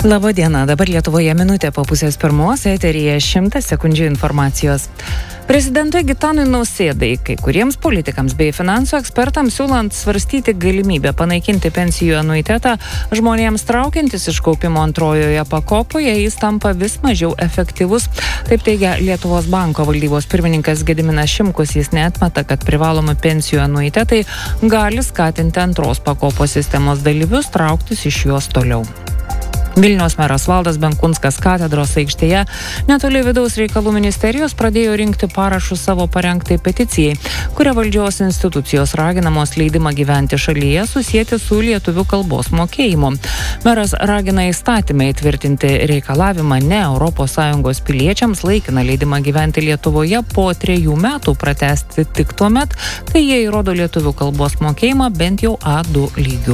Labadiena, dabar Lietuvoje minutė po pusės pirmos, eteryje 100 sekundžių informacijos. Prezidentui Gitanui Nausėdai, kai kuriems politikams bei finansų ekspertams siūlant svarstyti galimybę panaikinti pensijų anuitetą, žmonėms traukiantis iš kaupimo antrojoje pakopoje, jis tampa vis mažiau efektyvus. Taip teigia Lietuvos banko valdybos pirmininkas Gediminas Šimkus. Jis neatmeta, kad privalomi pensijų anuitetai gali skatinti antros pakopos sistemos dalyvius trauktis iš jos toliau. Vilniaus meras Valdas Benkunskas Katedros aikštėje netoli vidaus reikalų ministerijos pradėjo rinkti parašus savo parengtai peticijai, kuria valdžios institucijos raginamos leidimą gyventi šalyje susijęti su lietuvių kalbos mokėjimu. Meras ragina įstatymą įtvirtinti reikalavimą ne ES piliečiams laikiną leidimą gyventi Lietuvoje po 3 metų pratęsti tik tuomet, kai jie įrodo lietuvių kalbos mokėjimą bent jau A2 lygių.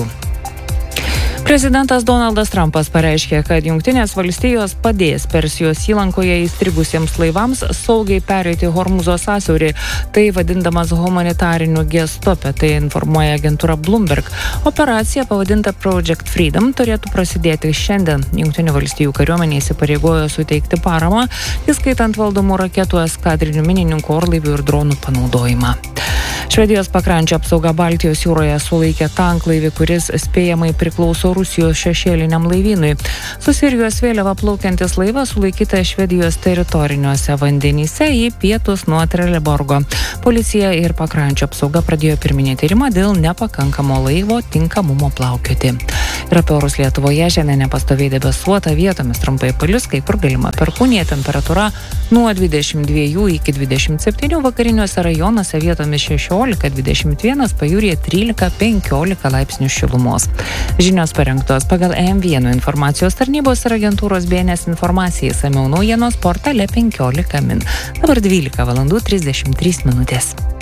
Prezidentas Donaldas Trumpas pareiškė, kad Jungtinės valstijos padės Persijos įlankoje įstrigusiems laivams saugiai pereiti Hormuzo sąsiaurį, tai vadindamas humanitariniu gestu, apie tai informuoja agentūra Bloomberg. Operacija pavadinta Project Freedom turėtų prasidėti šiandien. Jungtinių valstijų kariuomenė įsipareigojo suteikti paramą, įskaitant valdomų raketų, eskadrinių minininkų, orlaivių ir dronų panaudojimą. Švedijos pakrančio apsauga Baltijos jūroje sulaikė tanklaivį, kuris spėjamai priklauso Rusijos šešėliniam laivynui. Su Sirijos vėliava plaukiantis laivas sulaikytas Švedijos teritoriniuose vandenyse į pietus nuo Trelleborgo. Policija ir pakrančio apsauga pradėjo pirminį tyrimą dėl nepakankamo laivo tinkamumo plaukioti. Ir apie orus Lietuvoje šiandien nepastoviai debesuota, vietomis trumpai palis, kai kur galima perkūnija, temperatūra nuo 22 iki 27, vakariniuose rajonuose vietomis 16-21, pajūryje 13-15 laipsnių šilumos. Žinios parengtos pagal EM1 informacijos tarnybos ir agentūros BNS informacijai, išsamiau naujienos portale 15 min. Dabar 12:33 minutės.